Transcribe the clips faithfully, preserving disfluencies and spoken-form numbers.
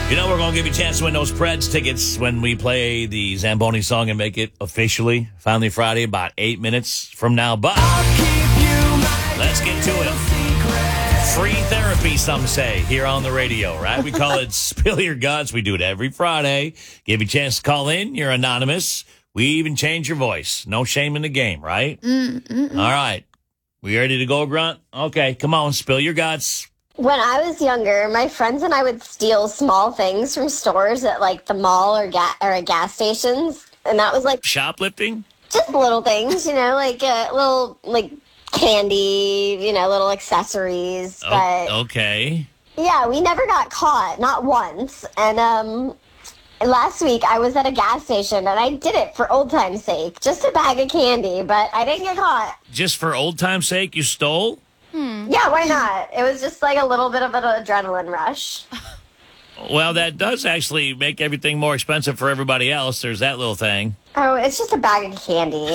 You know, we're going to give you a chance to win those Preds tickets when we play the Zamboni song and make it officially Finally Friday about eight minutes from now. But let's get to it. Free therapy, some say, here on the radio, right? We call it Spill Your Guts. We do it every Friday. Give you a chance to call in. You're anonymous. We even change your voice. No shame in the game, right? Mm-mm-mm. All right. We ready to go, Grunt? Okay, come on, spill your guts. When I was younger, my friends and I would steal small things from stores at, like, the mall or, ga- or at gas stations. And that was, like... Shoplifting? Just little things, you know, like, uh, little, like, candy, you know, little accessories. Oh, but okay. Yeah, we never got caught, not once. And, um... last week, I was at a gas station, and I did it for old time's sake. Just a bag of candy, but I didn't get caught. Just for old time's sake, you stole? Hmm. Yeah, why not? It was just like a little bit of an adrenaline rush. Well, that does actually make everything more expensive for everybody else. There's that little thing. Oh, it's just a bag of candy.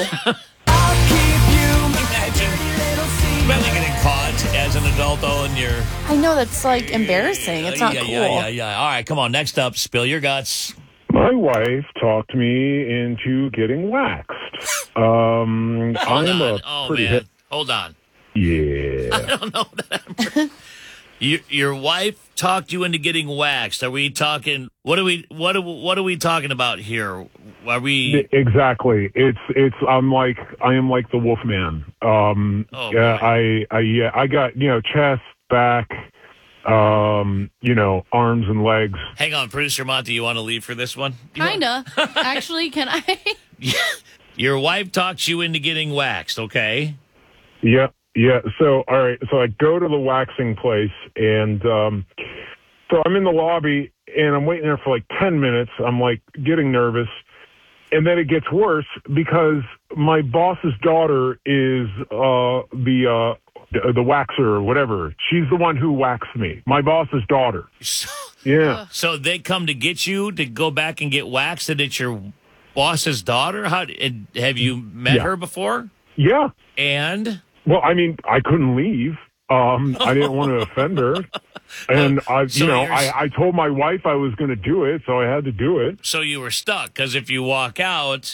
Imagine, imagine getting caught as an adult, though, and you're... I know, that's, like, embarrassing. It's not yeah, cool. Yeah, yeah, yeah. All right, come on. Next up, spill your guts. My wife talked me into getting waxed. Um, Hold I'm on. a Oh, pretty man. hip- Hold on. Yeah. I don't know that. you, your wife talked you into getting waxed. Are we talking... What are we, what are, what are we talking about here? Are we... Exactly. It's it's. I'm like I am like the Wolfman. Um, Oh, yeah. boy. I I yeah. I got you know chest, back, um, you know arms and legs. Hang on, Producer Monty, you want to leave for this one? You want- Kinda. Actually, can I? Your wife talks you into getting waxed, okay? Yeah. Yeah. So all right. So I go to the waxing place, and um, so I'm in the lobby, and I'm waiting there for like ten minutes. I'm like getting nervous. And then it gets worse because my boss's daughter is uh, the uh, the the waxer or whatever. She's the one who waxed me. My boss's daughter. So, Yeah. so they come to get you to go back and get waxed, and it's your boss's daughter? How and have you met Yeah. her before? Yeah. And Well, I mean, I couldn't leave. Um, I didn't want to offend her. And I, So you know, you're- I, I told my wife I was going to do it, so I had to do it. so you were stuck, because if you walk out,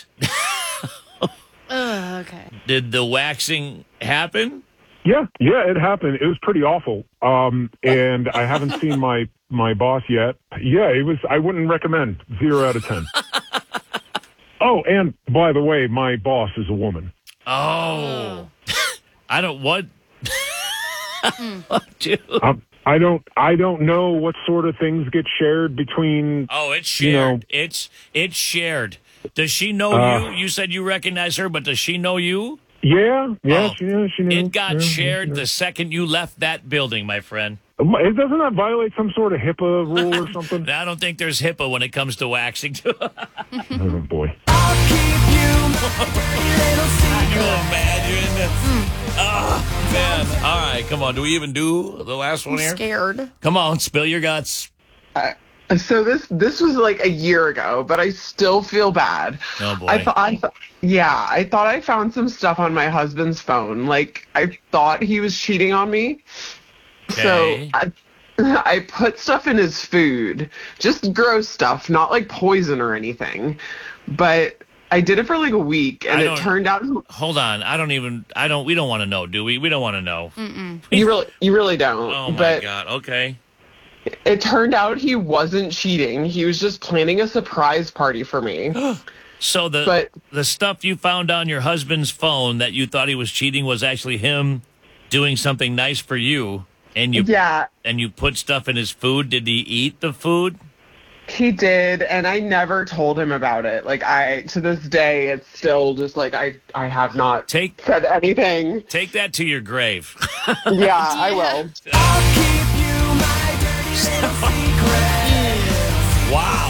Uh, okay. did the waxing happen? Yeah, yeah, it happened. It was pretty awful. Um, and I haven't seen my, my boss yet. Yeah, it was, I wouldn't recommend. Zero out of ten. Oh, and by the way, my boss is a woman. Oh. I don't, what? Dude. Um, I don't, I don't know what sort of things get shared between, Oh, it's you shared. know- it's it's shared. Does she know Uh, you? You said you recognize her, but does she know you? yeah, yeah, Oh, she, yeah, she knew. It got Yeah, shared yeah. the second you left that building, my friend. It doesn't that violate some sort of HIPAA rule or something? I don't think there's HIPAA when it comes to waxing. Oh, boy. You imagine? Oh, man. All right, come on. Do we even do the last one I'm here? scared. Come on, spill your guts. So this this was like a year ago, but I still feel bad. Oh, boy. I thought, I th- yeah, I thought I found some stuff on my husband's phone. Like I thought he was cheating on me. Okay. So I, I put stuff in his food, just gross stuff, not like poison or anything. But I did it for like a week, and I it don't- turned out Hold on. I don't even, I don't, we don't want to know, do we? We don't want to know. Mm-mm. you really you really don't. Oh, my but God. Okay. it turned out he wasn't cheating. He was just planning a surprise party for me. So the But- the stuff you found on your husband's phone that you thought he was cheating was actually him doing something nice for you, and you Yeah. and you put stuff in his food. Did he eat the food? He did, and I never told him about it. Like I, to this day, it's still just like I, I have not Take said anything. take that to your grave. Yeah, I will. Wow.